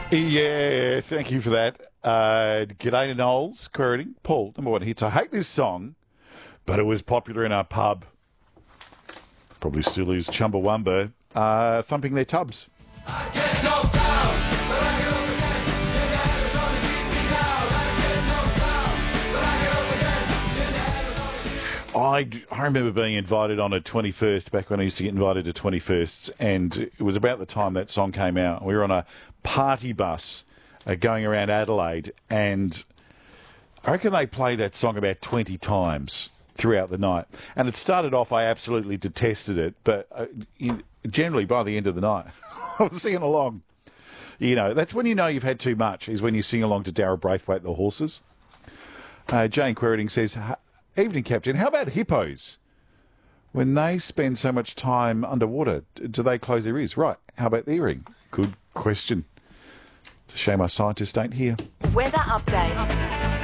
Yeah, thank you for that. G'day to Knowles, querying. Paul, number one hits. I hate this song, but it was popular in our pub. Probably still is Chumbawamba thumping their tubs. I get knocked down, but I get up again. You're never gonna keep me down. I get knocked down, but I get up again. You're never gonna keep me down. I remember being invited on a 21st back when I used to get invited to 21sts, and it was about the time that song came out. We were on a party bus going around Adelaide, and I reckon they played that song about 20 times throughout the night. And it started off, I absolutely detested it, but generally by the end of the night, I was singing along. You know, that's when you know you've had too much, is when you sing along to Darryl Braithwaite, The Horses. Jane Queriting says, evening, Captain, how about hippos? When they spend so much time underwater, do they close their ears? Right, how about the earring? Good question. It's a shame our scientists ain't here. Weather update.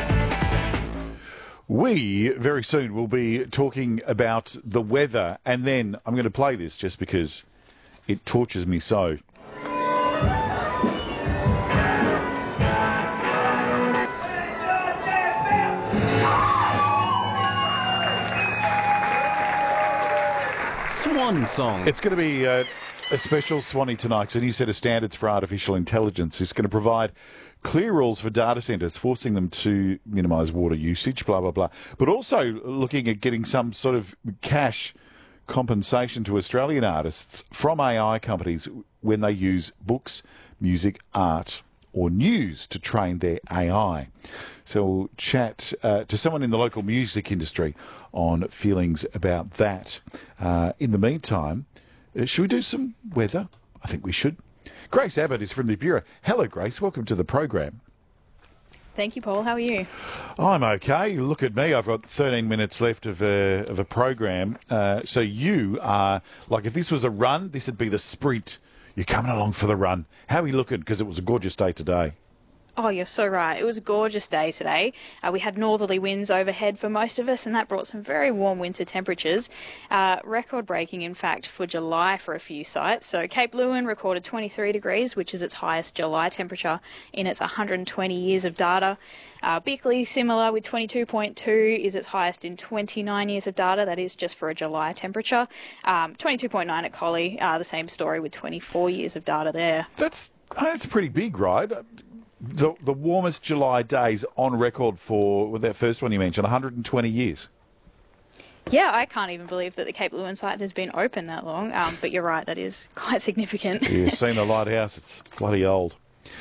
We, very soon, will be talking about the weather, and then I'm going to play this just because it tortures me so. Swan song. It's going to be a special Swanee tonight, because a new set of standards for artificial intelligence is going to provide clear rules for data centres, forcing them to minimise water usage, blah, blah, blah. But also looking at getting some sort of cash compensation to Australian artists from AI companies when they use books, music, art or news to train their AI. So we'll chat to someone in the local music industry on feelings about that. In the meantime, should we do some weather? I think we should. Grace Abbott is from the Bureau. Hello, Grace. Welcome to the program. Thank you, Paul. How are you? I'm okay. Look at me. I've got 13 minutes left of a program. So you are, like, if this was a run, this would be the sprint. You're coming along for the run. How are you looking? Because it was a gorgeous day today. Oh, you're so right. It was a gorgeous day today. We had northerly winds overhead for most of us, and that brought some very warm winter temperatures. Record-breaking, in fact, for July for a few sites. So Cape Leeuwin recorded 23 degrees, which is its highest July temperature in its 120 years of data. Bickley, similar, with 22.2, is its highest in 29 years of data. That is just for a July temperature. 22.9 at Collie, the same story with 24 years of data there. That's pretty big, right? The warmest July days on record for, with that first one you mentioned, 120 years. Yeah, I can't even believe that the Cape Leeuwin site has been open that long, but you're right, that is quite significant. You've seen the lighthouse, it's bloody old.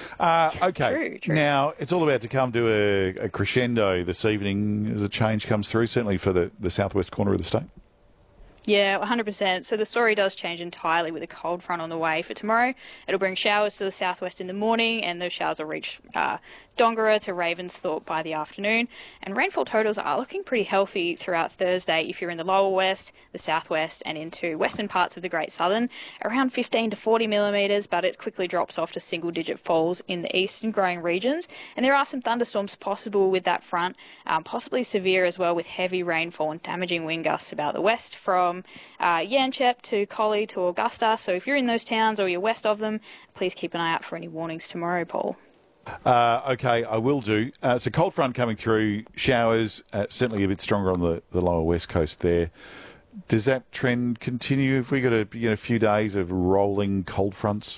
Okay, True. Now it's all about to come to a crescendo this evening as a change comes through, certainly for the southwest corner of the state. Yeah, 100%. So the story does change entirely with a cold front on the way for tomorrow. It'll bring showers to the southwest in the morning, and those showers will reach Dongara to Ravensthorpe by the afternoon. And rainfall totals are looking pretty healthy throughout Thursday if you're in the lower west, the southwest, and into western parts of the Great Southern. Around 15 to 40 millimetres, but it quickly drops off to single-digit falls in the eastern growing regions. And there are some thunderstorms possible with that front, possibly severe as well, with heavy rainfall and damaging wind gusts about the west from Yanchep to Collie to Augusta. So if you're in those towns or you're west of them, please keep an eye out for any warnings tomorrow, Paul. Okay, I will do. So cold front coming through, showers, certainly a bit stronger on the lower west coast there. Does that trend continue if we got a few days of rolling cold fronts?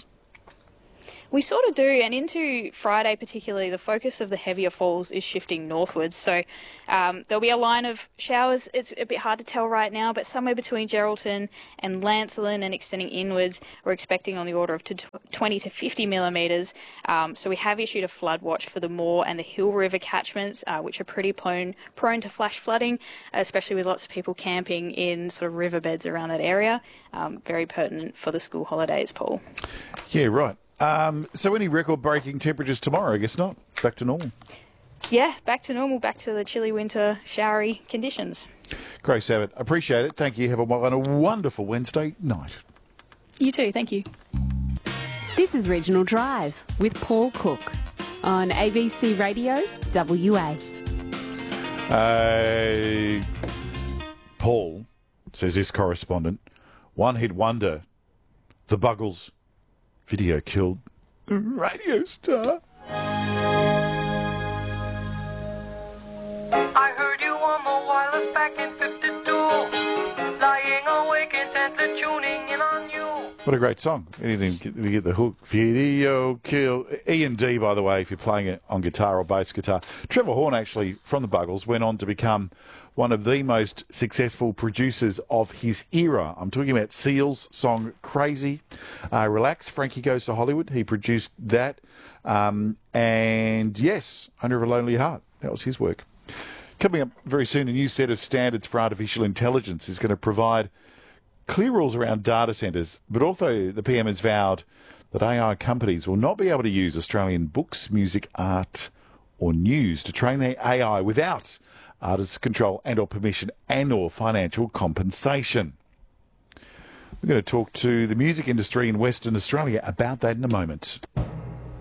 We sort of do, and into Friday particularly, the focus of the heavier falls is shifting northwards. So there'll be a line of showers. It's a bit hard to tell right now, but somewhere between Geraldton and Lancelin and extending inwards, we're expecting on the order of 20 to 50 millimetres. So we have issued a flood watch for the Moore and the Hill River catchments, which are pretty prone to flash flooding, especially with lots of people camping in sort of riverbeds around that area. Very pertinent for the school holidays, Paul. Yeah, right. So any record-breaking temperatures tomorrow? I guess not. Back to normal. Yeah, back to normal, back to the chilly winter, showery conditions. Grace Abbott, appreciate it. Thank you. Have a wonderful Wednesday night. You too, thank you. This is Regional Drive with Paul Cook on ABC Radio WA. Paul, says this correspondent, one-hit wonder, the Buggles video killed Radio Star. I heard you on the wireless back in 52, lying awake intently tuning in on you. What a great song. You didn't get the hook. Video kill. E&D, by the way, if you're playing it on guitar or bass guitar. Trevor Horn, actually, from the Buggles, went on to become one of the most successful producers of his era. I'm talking about Seal's song Crazy. Relax, Frankie Goes to Hollywood. He produced that. And yes, Under a Lonely Heart. That was his work. Coming up very soon, a new set of standards for artificial intelligence is going to provide clear rules around data centres, but also the PM has vowed that AI companies will not be able to use Australian books, music, art or news to train their AI without artists' control and or permission and or financial compensation. We're going to talk to the music industry in Western Australia about that in a moment.